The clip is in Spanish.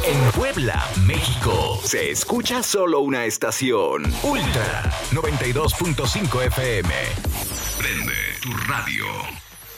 En Puebla, México, se escucha solo una estación. Ultra 92.5 FM. Prende tu radio.